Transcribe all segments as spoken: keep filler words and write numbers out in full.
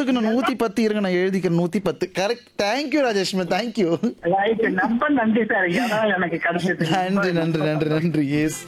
உங்களுக்கு நான் நூத்தி பத்து இருங்க, நான் எழுதிக்கிறேன் நூத்தி பத்து. கரெக்ட். Thank you ராஜேஷ்மி, thank you. ரைட், ரொம்ப நன்றி சார். இதான் எனக்கு கிடைச்சது. நன்றி நன்றி நன்றி நன்றி. எஸ்,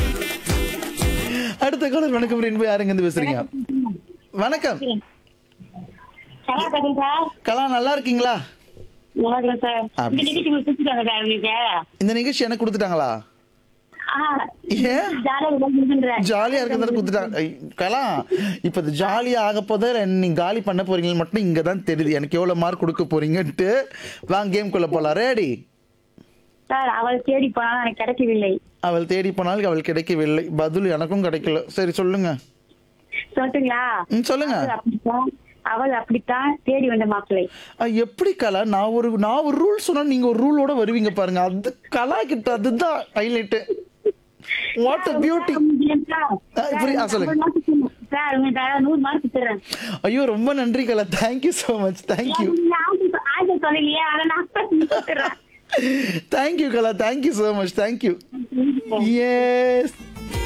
அடுத்த காலர். வணக்கம் ரெண்டு, யாருங்க இருந்து பேசுறீங்க? வணக்கம் நல்லா இருக்கேன் சார். கலா, நல்லா இருக்கீங்களா? நல்லா இருக்கேன் சார். அப்படி. இந்த நிகழ்ச்சி கொடுத்துட்டாங்க சார் உங்களுக்கு. இந்த நிகழ்ச்சி எனக்கு கொடுத்துட்டாங்களா? ஆ, ஏன் ஜாலியா இருக்குன்றேன். ஜாலியா இருக்கிறத கொடுத்துட்டாங்க? ஐ, கலா, இப்ப இது ஜாலியா ஆக போதே நீங்க காலி பண்ண போறீங்க மட்டும் இங்கதான் தெரியுது எனக்கு எவ்வளவு மார்க் கொடுக்க போறீங்கன்ட்டு. வாங்க கேம் குள்ள போலாம். ரெடி? சார், அவள் தேடி போனால் எனக்கு கிடைக்கவில்லை. அவள் தேடி போனால் அவள் கிடைக்கவில்லை. பதில் எனக்கும் கிடைக்கல. சரி சொல்லுங்க. சொல்லட்டுங்களா? ம், சொல்லுங்க. அவள் அப்படித்தான் அவள் அப்படித்தான் தேடி வந்த மாப்பிள்ளை. அ, எப்படி கலா? நான் ஒரு நான் ஒரு ரூல் சொன்னா நீங்க ஒரு ரூலோட வருவீங்க பாருங்க. அது கலா கிட்ட அதுதான் ஹைலைட். What a beauty. இப்படி ஆ, சொல்லுங்க. சார், உங்களுக்கு நூறு மார்க் தரேன். ஐயோ, ரொம்ப நன்றி கலா. Thank you so much. Thank you. Answer சொல்லலையே, அதை நான் தரேன். தேங்க்யூ கலா. Thank you so much. Thank you. S,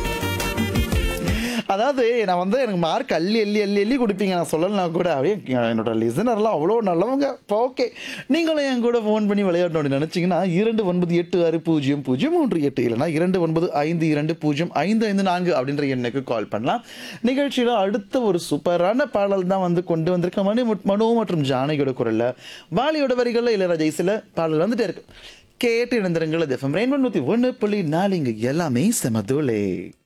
அதாவது நான் வந்து எனக்கு மார்க் அள்ளி அள்ளி அள்ளி அள்ளி கொடுப்பீங்க, நான் சொல்லலாம் கூட. அப்படியே என்னோட லிசனர்லாம் அவ்வளோ நல்லவங்க. ஓகே, நீங்களும் என் கூட ஃபோன் பண்ணி விளையாடணும்னு நினச்சிங்கன்னா இரண்டு ஒன்பது எட்டு ஆறு பூஜ்ஜியம் பூஜ்ஜியம் மூன்று எட்டு, இல்லைனா இரண்டு ஒன்பது ஐந்து இரண்டு பூஜ்ஜியம் ஐந்து ஐந்து நான்கு அப்படின்ற எண்ணுக்கு கால் பண்ணலாம். நிகழ்ச்சியில் அடுத்த ஒரு சூப்பரான பாடல் தான் வந்து கொண்டு வந்திருக்க. மனு மனு மற்றும் ஜானகியோட குரலில், வாலியோட வரிகளில் இளையராஜா இசையில் பாடல் வந்துட்டே இருக்கு. கேட்டு இணைந்திருங்கள். எஃப்எம் ரெயின்போ நூற்றி ஒன்று புள்ளி நாலு, இங்கே எல்லாமே செமதுலே.